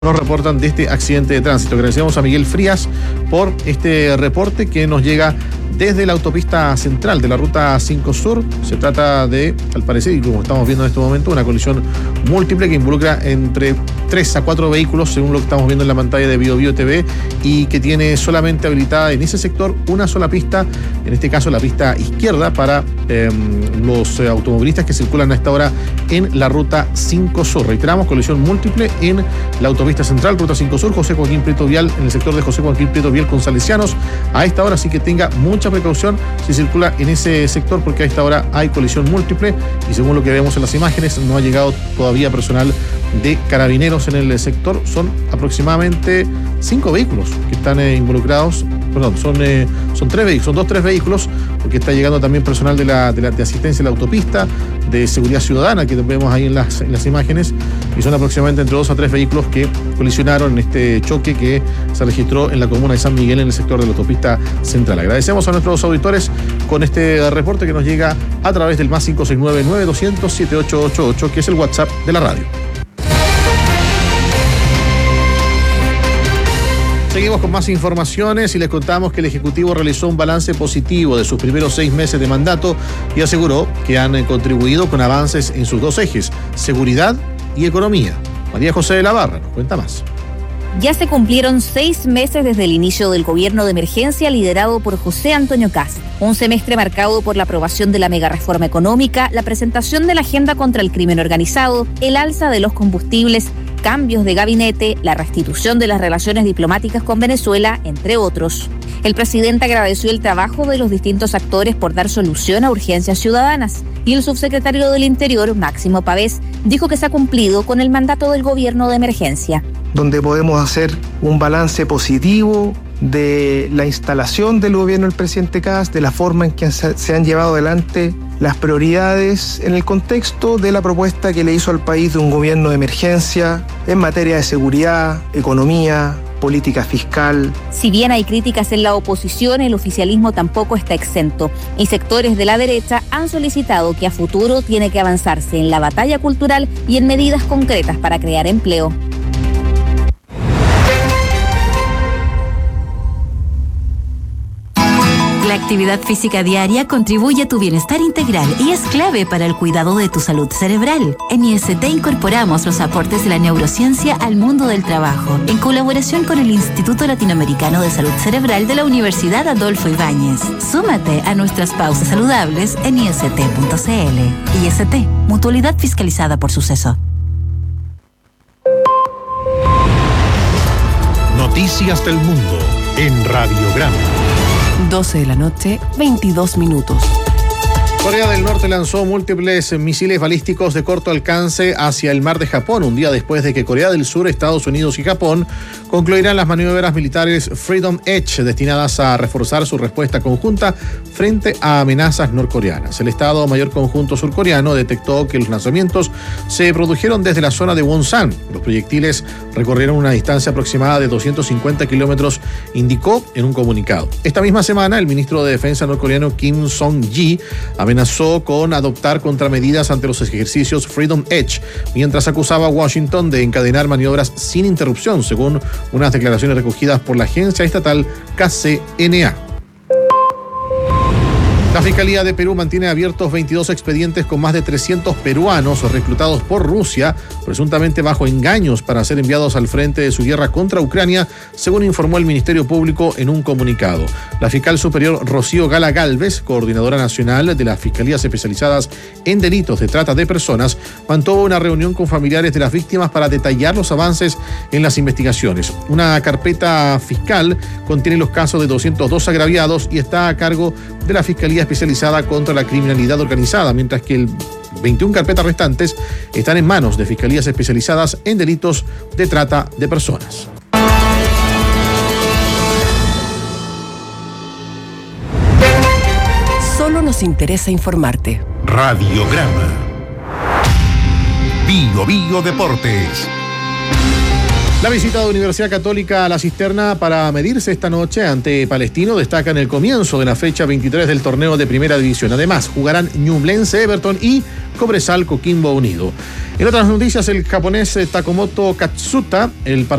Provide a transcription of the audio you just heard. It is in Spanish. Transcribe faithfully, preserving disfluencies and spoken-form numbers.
Nos reportan de este accidente de tránsito. Agradecemos a Miguel Frías por este reporte que nos llega desde la autopista central de la ruta cinco Sur. Se trata de, al parecer, y como estamos viendo en este momento, una colisión múltiple que involucra entre tres a cuatro vehículos, según lo que estamos viendo en la pantalla de Bio Bio T V, y que tiene solamente habilitada en ese sector una sola pista, en este caso la pista izquierda, para eh, los eh, automovilistas que circulan a esta hora en la ruta cinco Sur. Reiteramos, colisión múltiple en la autopista central, ruta cinco Sur, José Joaquín Prieto Vial, en el sector de José Joaquín Prieto Vial con Salesianos. A esta hora sí que tenga mucha precaución si circula en ese sector, porque a esta hora hay colisión múltiple y según lo que vemos en las imágenes no ha llegado todavía personal de Carabineros en el sector. Son aproximadamente cinco vehículos que están eh, involucrados, perdón, son, eh, son tres vehículos, son dos, tres vehículos, porque está llegando también personal de la, de la de asistencia a la autopista, de seguridad ciudadana, que vemos ahí en las, en las imágenes, y son aproximadamente entre dos a tres vehículos que colisionaron en este choque que se registró en la comuna de San Miguel, en el sector de la autopista central. Agradecemos a nuestros auditores con este reporte que nos llega a través del más cinco seis nueve, nueve dos cero cero, siete ocho ocho ocho, que es el WhatsApp de la radio. Seguimos con más informaciones y les contamos que el Ejecutivo realizó un balance positivo de sus primeros seis meses de mandato y aseguró que han contribuido con avances en sus dos ejes, seguridad y economía. María José de la Barra nos cuenta más. Ya se cumplieron seis meses desde el inicio del gobierno de emergencia liderado por José Antonio Kast. Un semestre marcado por la aprobación de la megareforma económica, la presentación de la agenda contra el crimen organizado, el alza de los combustibles, cambios de gabinete, la restitución de las relaciones diplomáticas con Venezuela, entre otros. El presidente agradeció el trabajo de los distintos actores por dar solución a urgencias ciudadanas y el subsecretario del Interior, Máximo Pavés, dijo que se ha cumplido con el mandato del gobierno de emergencia. Donde podemos hacer un balance positivo de la instalación del gobierno del presidente Kast, de la forma en que se han llevado adelante las prioridades en el contexto de la propuesta que le hizo al país de un gobierno de emergencia en materia de seguridad, economía, política fiscal. Si bien hay críticas en la oposición, el oficialismo tampoco está exento y sectores de la derecha han solicitado que a futuro tiene que avanzarse en la batalla cultural y en medidas concretas para crear empleo. La actividad física diaria contribuye a tu bienestar integral y es clave para el cuidado de tu salud cerebral. En I S T incorporamos los aportes de la neurociencia al mundo del trabajo, en colaboración con el Instituto Latinoamericano de Salud Cerebral de la Universidad Adolfo Ibáñez. Súmate a nuestras pausas saludables en I S T punto C L. I S T, mutualidad fiscalizada por Suceso. Noticias del mundo en Radiograma. doce de la noche, veintidós minutos. Corea del Norte lanzó múltiples misiles balísticos de corto alcance hacia el mar de Japón, un día después de que Corea del Sur, Estados Unidos y Japón concluirán las maniobras militares Freedom Edge, destinadas a reforzar su respuesta conjunta frente a amenazas norcoreanas. El Estado Mayor Conjunto surcoreano detectó que los lanzamientos se produjeron desde la zona de Wonsan. Los proyectiles recorrieron una distancia aproximada de doscientos cincuenta kilómetros, indicó en un comunicado. Esta misma semana, el ministro de Defensa norcoreano Kim Song-ji amenazó con adoptar contramedidas ante los ejercicios Freedom Edge, mientras acusaba a Washington de encadenar maniobras sin interrupción, según unas declaraciones recogidas por la agencia estatal K C N A. La Fiscalía de Perú mantiene abiertos veintidós expedientes con más de trescientos peruanos reclutados por Rusia, presuntamente bajo engaños para ser enviados al frente de su guerra contra Ucrania, según informó el Ministerio Público en un comunicado. La fiscal superior Rocío Gala Gálvez, coordinadora nacional de las Fiscalías Especializadas en Delitos de Trata de Personas, mantuvo una reunión con familiares de las víctimas para detallar los avances en las investigaciones. Una carpeta fiscal contiene los casos de doscientos dos agraviados y está a cargo de la Fiscalía Especializada contra la Criminalidad Organizada, mientras que el veintiuna carpetas restantes están en manos de fiscalías especializadas en delitos de trata de personas. Solo nos interesa informarte. Radiograma. Bio Bio Deportes. La visita de Universidad Católica a la Cisterna para medirse esta noche ante Palestino destaca en el comienzo de la fecha veintitrés del torneo de Primera División. Además, jugarán Ñublense, Everton y Cobresal Coquimbo Unido. En otras noticias, el japonés Takemoto Katsuta, el